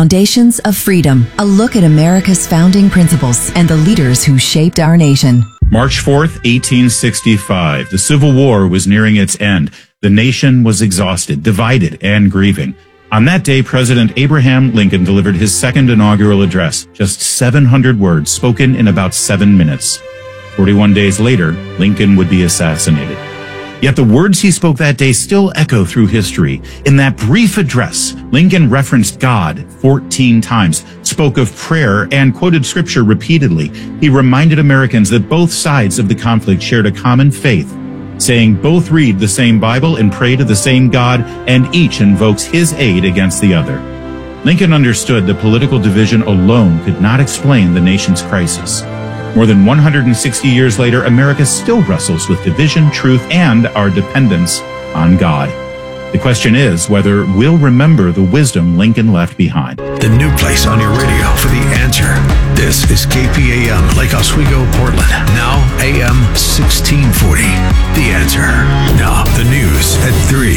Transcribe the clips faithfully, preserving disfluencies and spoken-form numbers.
Foundations of Freedom, a look at America's founding principles and the leaders who shaped our nation. March fourth, eighteen sixty-five. The Civil War was nearing its end. The nation was exhausted, divided, and grieving. On that day, President Abraham Lincoln delivered his second inaugural address, just seven hundred words spoken in about seven minutes. forty-one days later, Lincoln would be assassinated. Yet the words he spoke that day still echo through history. In that brief address, Lincoln referenced God fourteen times, spoke of prayer, and quoted scripture repeatedly. He reminded Americans that both sides of the conflict shared a common faith, saying both read the same Bible and pray to the same God, and each invokes his aid against the other. Lincoln understood that political division alone could not explain the nation's crisis. More than one hundred sixty years later, America still wrestles with division, truth, and our dependence on God. The question is whether we'll remember the wisdom Lincoln left behind. The new place on your radio for The Answer. This is K P A M, Lake Oswego, Portland. Now A M sixteen forty. The Answer. Now the news at three.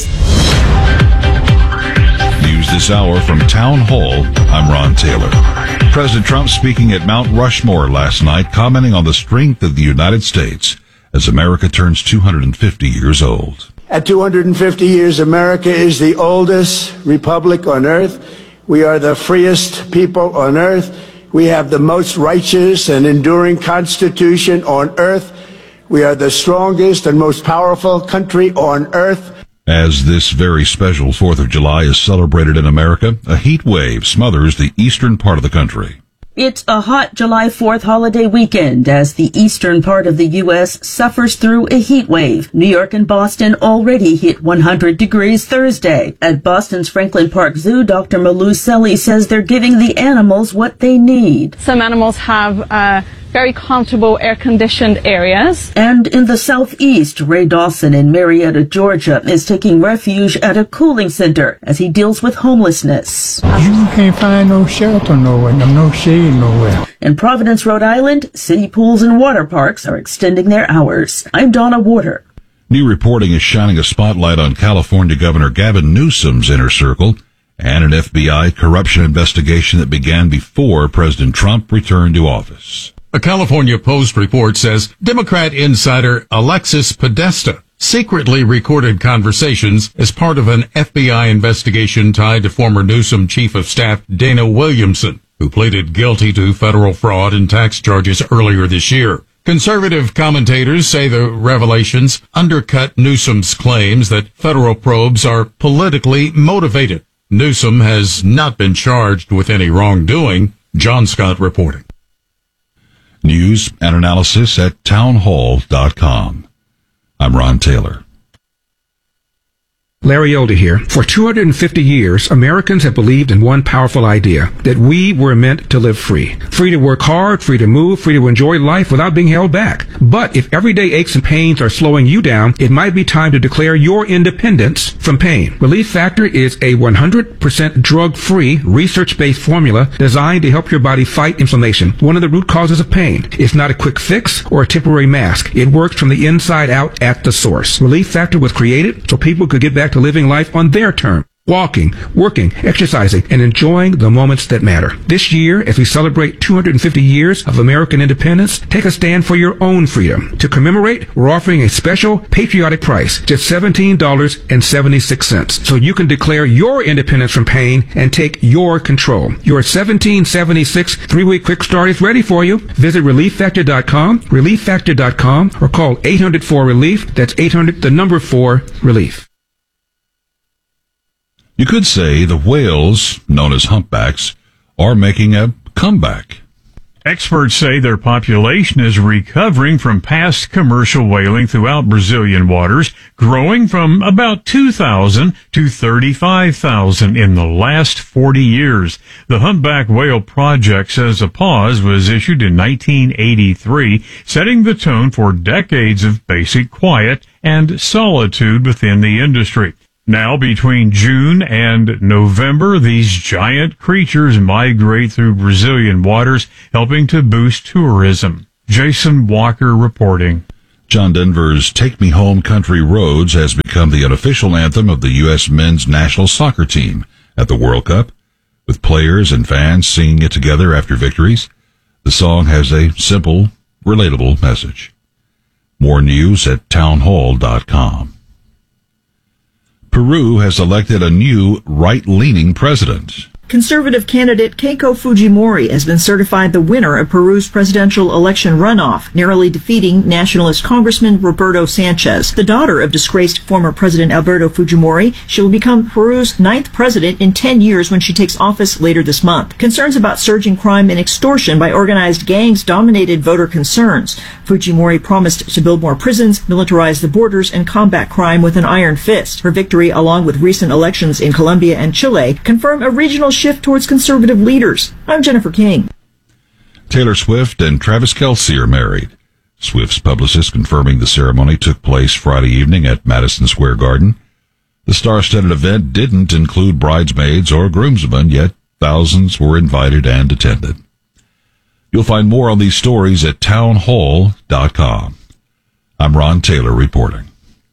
News this hour from Town Hall. I'm Ron Taylor. President Trump speaking at Mount Rushmore last night, commenting on the strength of the United States as America turns two hundred fifty years old. At two hundred fifty years, America is the oldest republic on earth. We are the freest people on earth. We have the most righteous and enduring constitution on earth. We are the strongest and most powerful country on earth. As this very special fourth of July is celebrated in America, a heat wave smothers the eastern part of the country. It's a hot July fourth holiday weekend as the eastern part of the U S suffers through a heat wave. New York and Boston already hit one hundred degrees Thursday. At Boston's Franklin Park Zoo, Doctor Malou Selly says they're giving the animals what they need. Some animals have uh, very comfortable air-conditioned areas. And in the southeast, Ray Dawson in Marietta, Georgia, is taking refuge at a cooling center as he deals with homelessness. You can't find no shelter nowhere, no shade nowhere. In Providence, Rhode Island, city pools and water parks are extending their hours. I'm Donna Warder. New reporting is shining a spotlight on California Governor Gavin Newsom's inner circle and an F B I corruption investigation that began before President Trump returned to office. A California Post report says Democrat insider Alexis Podesta secretly recorded conversations as part of an F B I investigation tied to former Newsom Chief of Staff Dana Williamson, who pleaded guilty to federal fraud and tax charges earlier this year. Conservative commentators say the revelations undercut Newsom's claims that federal probes are politically motivated. Newsom has not been charged with any wrongdoing. John Scott reporting. News and analysis at townhall dot com. I'm Ron Taylor. Larry Elder here. For two hundred fifty years, Americans have believed in one powerful idea, that we were meant to live free. Free to work hard, free to move, free to enjoy life without being held back. But if everyday aches and pains are slowing you down, it might be time to declare your independence from pain. Relief Factor is a one hundred percent drug-free, research-based formula designed to help your body fight inflammation, one of the root causes of pain. It's not a quick fix or a temporary mask. It works from the inside out at the source. Relief Factor was created so people could get back to living life on their terms. Walking, working, exercising, and enjoying the moments that matter. This year, as we celebrate two hundred fifty years of American independence, take a stand for your own freedom. To commemorate, we're offering a special patriotic price, just seventeen dollars and seventy-six cents, so you can declare your independence from pain and take your control. Your seventeen seventy-six three-week quick start is ready for you. Visit relief factor dot com, relief factor dot com, or call eight hundred four relief. That's eight hundred, the number four, relief. You could say the whales, known as humpbacks, are making a comeback. Experts say their population is recovering from past commercial whaling throughout Brazilian waters, growing from about two thousand to thirty-five thousand in the last forty years. The humpback whale project says a pause was issued in nineteen eighty-three, setting the tone for decades of basic quiet and solitude within the industry. Now, between June and November, these giant creatures migrate through Brazilian waters, helping to boost tourism. Jason Walker reporting. John Denver's Take Me Home Country Roads has become the unofficial anthem of the U S men's national soccer team at the World Cup. with players and fans singing it together after victories. The song has a simple, relatable message. More news at townhall dot com. Peru has elected a new right-leaning president. Conservative candidate Keiko Fujimori has been certified the winner of Peru's presidential election runoff, narrowly defeating nationalist Congressman Roberto Sanchez. The daughter of disgraced former President Alberto Fujimori, she will become Peru's ninth president in ten years when she takes office later this month. Concerns about surging crime and extortion by organized gangs dominated voter concerns. Fujimori promised to build more prisons, militarize the borders, and combat crime with an iron fist. Her victory, along with recent elections in Colombia and Chile, confirm a regional shift towards conservative leaders. I'm Jennifer King. Taylor Swift and Travis Kelce are married. Swift's publicist confirming the ceremony took place Friday evening at Madison Square Garden. The star-studded event didn't include bridesmaids or groomsmen, yet thousands were invited and attended. You'll find more on these stories at townhall dot com. I'm Ron Taylor reporting.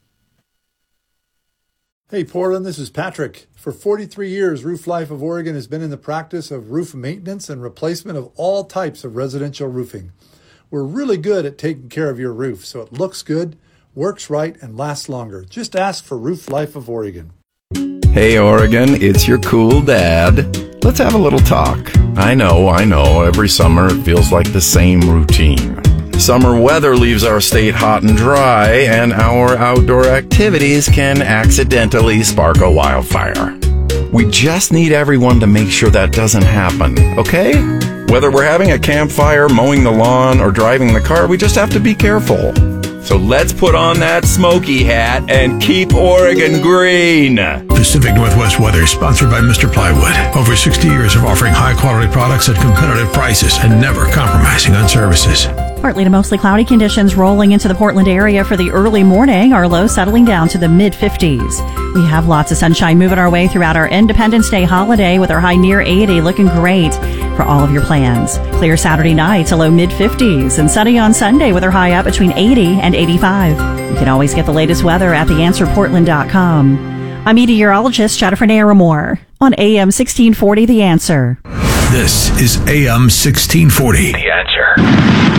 Hey, Portland, this is Patrick. For forty-three years, Roof Life of Oregon has been in the practice of roof maintenance and replacement of all types of residential roofing. We're really good at taking care of your roof, so it looks good, works right, and lasts longer. Just ask for Roof Life of Oregon. Hey, Oregon, it's your cool dad. Let's have a little talk. I know, I know, every summer it feels like the same routine. Summer weather leaves our state hot and dry, and our outdoor activities can accidentally spark a wildfire. We just need everyone to make sure that doesn't happen, okay? Whether we're having a campfire, mowing the lawn, or driving the car, we just have to be careful. So let's put on that smoky hat and keep Oregon green. Pacific Northwest weather, sponsored by Mister Plywood. Over sixty years of offering high-quality products at competitive prices and never compromising on services. Partly to mostly cloudy conditions rolling into the Portland area for the early morning. Our low settling down to the mid fifties. We have lots of sunshine moving our way throughout our Independence Day holiday with our high near eighty, looking great for all of your plans. Clear Saturday night to low mid fifties and sunny on Sunday with our high up between eighty and eighty-five. You can always get the latest weather at the answer portland dot com. I'm meteorologist Jennifer Naramore on A M sixteen forty The Answer. This is A M sixteen forty The Answer.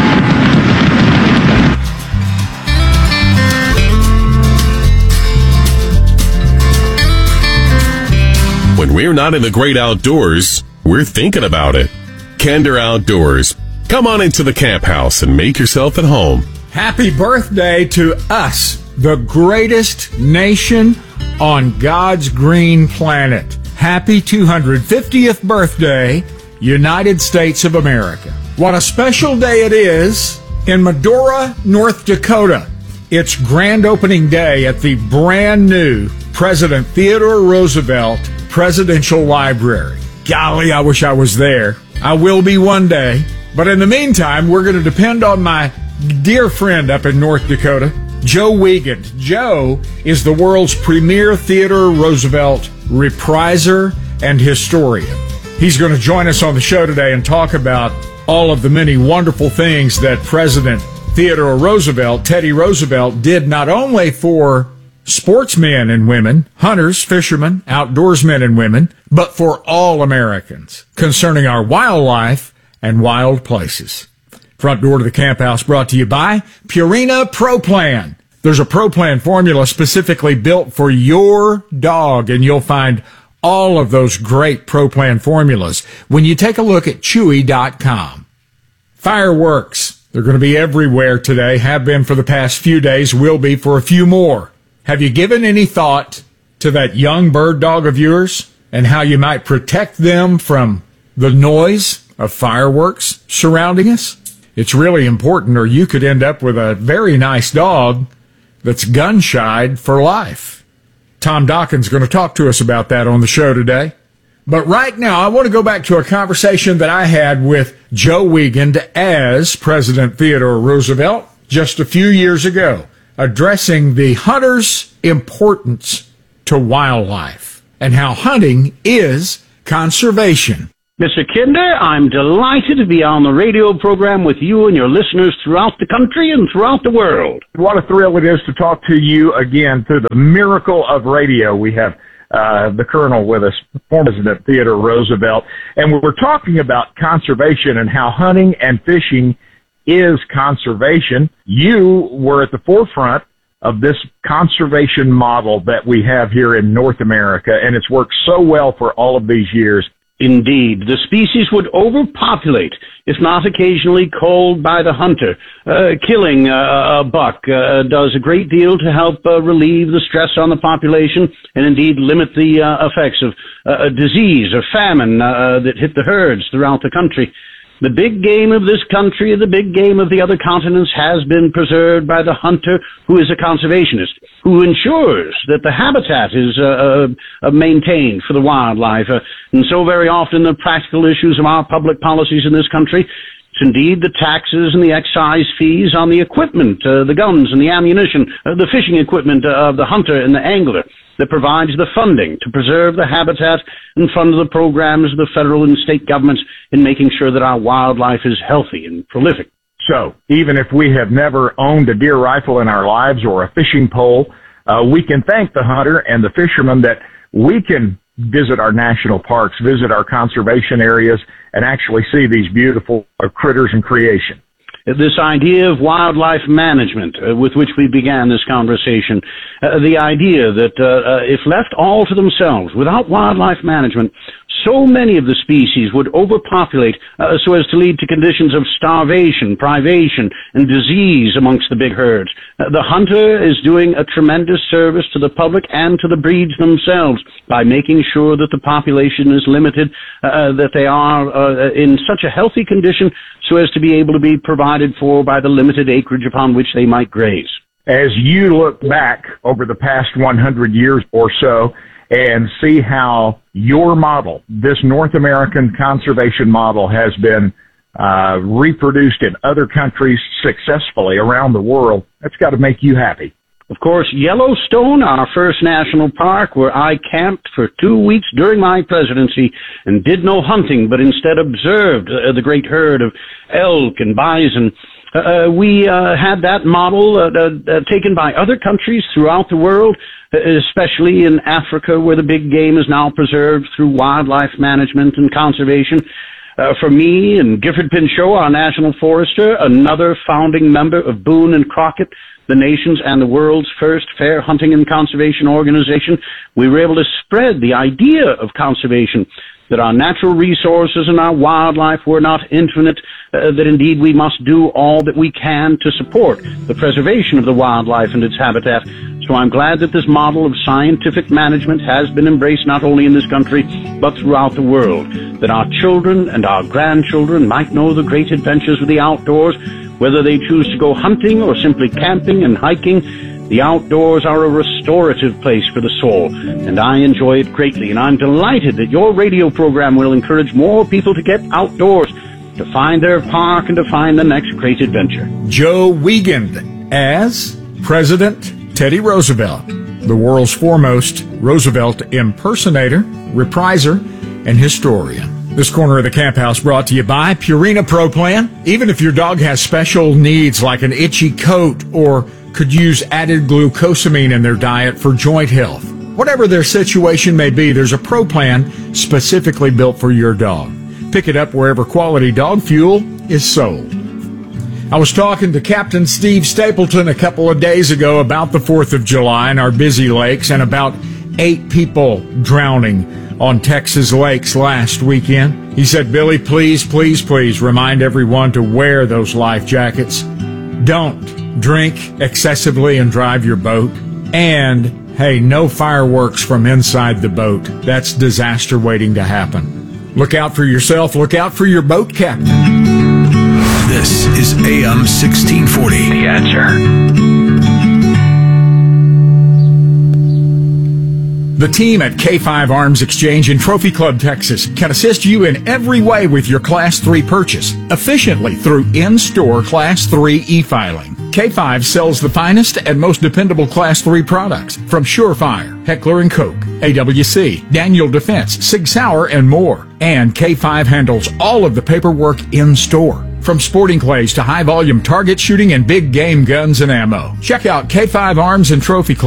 When we're not in the great outdoors, we're thinking about it. Kinder Outdoors. Come on into the camp house and make yourself at home. Happy birthday to us, the greatest nation on God's green planet. Happy two hundred fiftieth birthday, United States of America. What a special day it is in Medora, North Dakota. It's grand opening day at the brand new President Theodore Roosevelt Presidential Library. Golly, I wish I was there. I will be one day. But in the meantime, we're going to depend on my dear friend up in North Dakota, Joe Wiegand. Joe is the world's premier Theodore Roosevelt repriser and historian. He's going to join us on the show today and talk about all of the many wonderful things that President Theodore Roosevelt, Teddy Roosevelt, did not only for sportsmen and women, hunters, fishermen, outdoorsmen and women, but for all Americans concerning our wildlife and wild places. Front door to the camp house brought to you by Purina Pro Plan. There's a Pro Plan formula specifically built for your dog, and you'll find all of those great Pro Plan formulas when you take a look at chewy dot com. Fireworks. They're going to be everywhere today, have been for the past few days, will be for a few more. Have you given any thought to that young bird dog of yours and how you might protect them from the noise of fireworks surrounding us? It's really important, or you could end up with a very nice dog that's gun-shied for life. Tom Dawkins is going to talk to us about that on the show today. But right now, I want to go back to a conversation that I had with Joe Wiegand as President Theodore Roosevelt just a few years ago, addressing the hunter's importance to wildlife and how hunting is conservation. Mister Kinder, I'm delighted to be on the radio program with you and your listeners throughout the country and throughout the world. What a thrill it is to talk to you again through the miracle of radio. We have uh, the Colonel with us, former President Theodore Roosevelt. And we're talking about conservation and how hunting and fishing is conservation. You were at the forefront of this conservation model that we have here in North America, and it's worked so well for all of these years. Indeed, the species would overpopulate if not occasionally culled by the hunter. Uh, killing uh, a buck uh, does a great deal to help uh, relieve the stress on the population and indeed limit the uh, effects of uh, disease or famine uh, that hit the herds throughout the country. The big game of this country, the big game of the other continents, has been preserved by the hunter who is a conservationist, who ensures that the habitat is uh, uh, maintained for the wildlife. Uh, and so very often the practical issues of our public policies in this country, it's indeed the taxes and the excise fees on the equipment, uh, the guns and the ammunition, uh, the fishing equipment uh, of the hunter and the angler, that provides the funding to preserve the habitat and fund the programs of the federal and state governments in making sure that our wildlife is healthy and prolific. So even if we have never owned a deer rifle in our lives or a fishing pole, uh, we can thank the hunter and the fisherman that we can visit our national parks, visit our conservation areas, and actually see these beautiful uh, critters and creation. This idea of wildlife management uh, with which we began this conversation, uh, the idea that uh, uh, if left all to themselves, without wildlife management, so many of the species would overpopulate uh, so as to lead to conditions of starvation, privation, and disease amongst the big herds. Uh, the hunter is doing a tremendous service to the public and to the breeds themselves by making sure that the population is limited, uh, that they are uh, in such a healthy condition so as to be able to be provided for by the limited acreage upon which they might graze. As you look back over the past one hundred years or so and see how your model, this North American conservation model, has been uh, reproduced in other countries successfully around the world, that's got to make you happy. Of course, Yellowstone, our first national park, where I camped for two weeks during my presidency and did no hunting, but instead observed uh, the great herd of elk and bison. Uh, we uh, had that model uh, uh, taken by other countries throughout the world, especially in Africa, where the big game is now preserved through wildlife management and conservation. Uh, for me and Gifford Pinchot, our national forester, another founding member of Boone and Crockett, the nation's and the world's first fair hunting and conservation organization, we were able to spread the idea of conservation, that our natural resources and our wildlife were not infinite, uh, that indeed we must do all that we can to support the preservation of the wildlife and its habitat. So I'm glad that this model of scientific management has been embraced not only in this country, but throughout the world, that our children and our grandchildren might know the great adventures of the outdoors, whether they choose to go hunting or simply camping and hiking. The outdoors are a restorative place for the soul, and I enjoy it greatly, and I'm delighted that your radio program will encourage more people to get outdoors, to find their park and to find the next great adventure. Joe Wiegand as President Teddy Roosevelt, the world's foremost Roosevelt impersonator, repriser, and historian. This corner of the Camp House brought to you by Purina Pro Plan. Even if your dog has special needs like an itchy coat or could use added glucosamine in their diet for joint health, whatever their situation may be, there's a Pro Plan specifically built for your dog. Pick it up wherever quality dog fuel is sold. I was talking to Captain Steve Stapleton a couple of days ago about the fourth of July and our busy lakes and about eight people drowning on Texas lakes last weekend. He said, Billy, please, please, please remind everyone to wear those life jackets. Don't drink excessively and drive your boat. And, hey, no fireworks from inside the boat. That's disaster waiting to happen. Look out for yourself. Look out for your boat captain. This is A M sixteen forty. The Answer. The team at K five Arms Exchange in Trophy Club, Texas, can assist you in every way with your Class three purchase, efficiently through in-store Class three e-filing. K five sells the finest and most dependable Class three products from Surefire, Heckler and Koch, A W C, Daniel Defense, Sig Sauer, and more. And K five handles all of the paperwork in-store, from sporting clays to high-volume target shooting and big game guns and ammo. Check out K five Arms and Trophy Club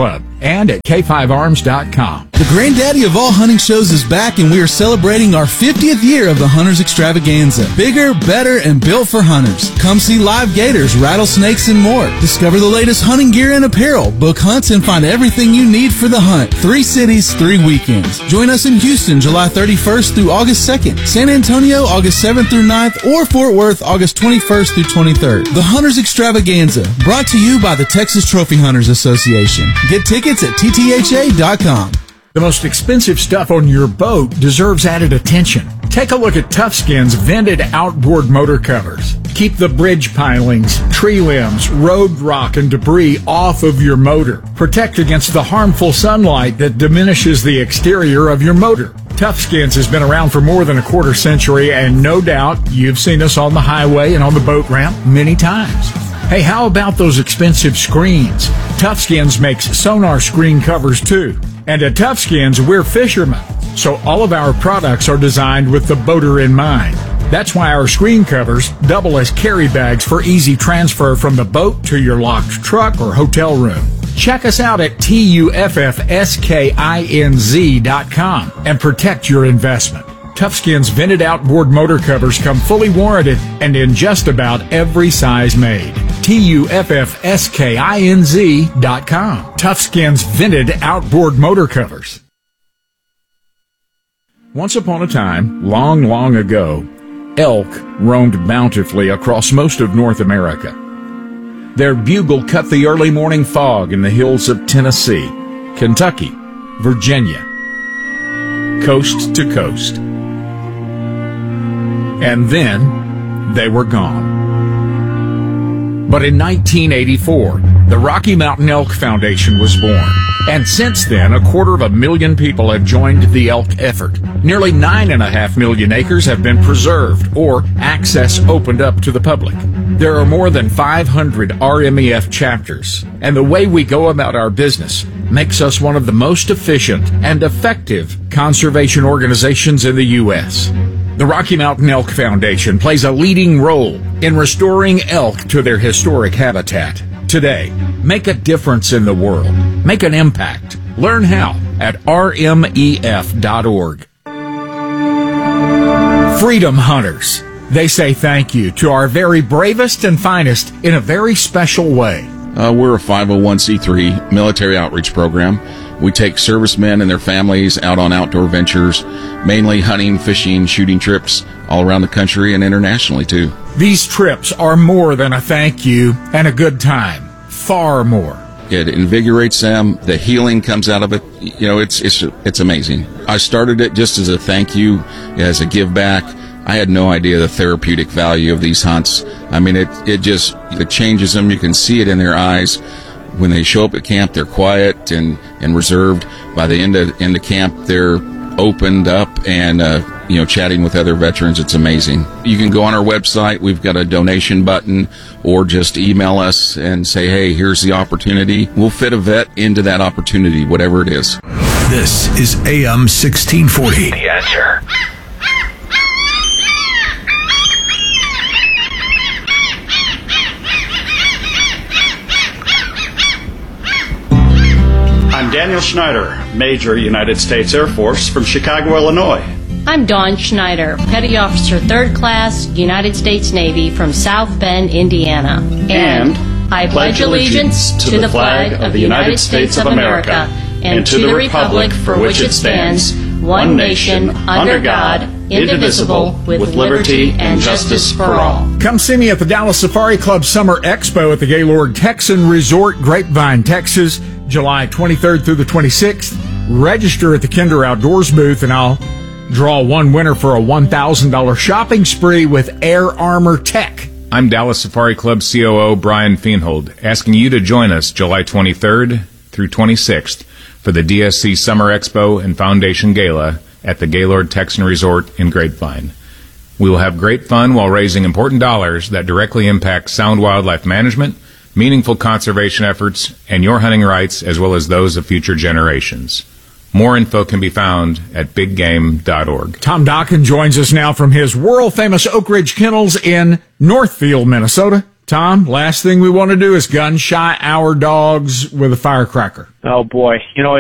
and at k five arms dot com. The granddaddy of all hunting shows is back, and we are celebrating our fiftieth year of the Hunters Extravaganza. Bigger, better, and built for hunters. Come see live gators, rattlesnakes, and more. Discover the latest hunting gear and apparel. Book hunts and find everything you need for the hunt. Three cities, three weekends. Join us in Houston, July thirty-first through August second. San Antonio, August seventh through ninth, or Fort Worth, August twenty-first through twenty-third. The Hunters Extravaganza, brought to you by the Texas Trophy Hunters Association. Get tickets at T T H A dot com. The most expensive stuff on your boat deserves added attention. Take a look at Toughskin's vented outboard motor covers. Keep the bridge pilings, tree limbs, road rock, and debris off of your motor. Protect against the harmful sunlight that diminishes the exterior of your motor. Toughskins has been around for more than a quarter century, and no doubt you've seen us on the highway and on the boat ramp many times. Hey, how about those expensive screens? Toughskins makes sonar screen covers too. And at Toughskins, we're fishermen, so all of our products are designed with the boater in mind. That's why our screen covers double as carry bags for easy transfer from the boat to your locked truck or hotel room. Check us out at T U F F S K I N Z dot com and protect your investment. Toughskin's vented outboard motor covers come fully warranted and in just about every size made. T U F F S K I N Z dot com. Toughskin's vented outboard motor covers. Once upon a time, long, long ago, elk roamed bountifully across most of North America. Their bugle cut the early morning fog in the hills of Tennessee, Kentucky, Virginia, coast to coast. And then they were gone. But in nineteen eighty-four, the Rocky Mountain Elk Foundation was born. And since then, a quarter of a million people have joined the elk effort. Nearly nine and a half million acres have been preserved or access opened up to the public. There are more than five hundred R M E F chapters, and the way we go about our business makes us one of the most efficient and effective conservation organizations in the U S The Rocky Mountain Elk Foundation plays a leading role in restoring elk to their historic habitat. Today, make a difference in the world. Make an impact. Learn how at R M E F dot org. Freedom Hunters. They say thank you to our very bravest and finest in a very special way. Uh, we're a five oh one c three military outreach program. We take servicemen and their families out on outdoor ventures, mainly hunting, fishing, shooting trips all around the country and internationally, too. These trips are more than a thank you and a good time. Far more. It invigorates them. The healing comes out of it. You know, it's it's it's amazing. I started it just as a thank you, as a give back. I had no idea the therapeutic value of these hunts. I mean, it it just it changes them. You can see it in their eyes. When they show up at camp, they're quiet and, and reserved. By the end of end of camp, they're opened up and uh, you know chatting with other veterans. It's amazing. You can go on our website. We've got a donation button, or just email us and say, "Hey, here's the opportunity." We'll fit a vet into that opportunity, whatever it is. This is A M sixteen forty. The Answer. I'm Daniel Schneider, Major United States Air Force from Chicago, Illinois. I'm Dawn Schneider, Petty Officer third Class, United States Navy from South Bend, Indiana. And, and I pledge allegiance to, to the flag of the United States of America and to the republic for which it stands, one nation, under God, indivisible, with liberty and justice for all. Come see me at the Dallas Safari Club Summer Expo at the Gaylord Texan Resort, Grapevine, Texas, July twenty-third through the twenty-sixth. Register at the Kinder Outdoors booth, and I'll draw one winner for a one thousand dollars shopping spree with Air Armor Tech. I'm Dallas Safari Club C O O Brian Feenhold, asking you to join us July twenty-third through twenty-sixth for the D S C Summer Expo and Foundation Gala at the Gaylord Texan Resort in Grapevine. We will have great fun while raising important dollars that directly impact sound wildlife management, meaningful conservation efforts, and your hunting rights, as well as those of future generations. More info can be found at big game dot org. Tom Dokken joins us now from his world-famous Oak Ridge Kennels in Northfield, Minnesota. Tom, last thing we want to do is gun shy our dogs with a firecracker. Oh boy, you know,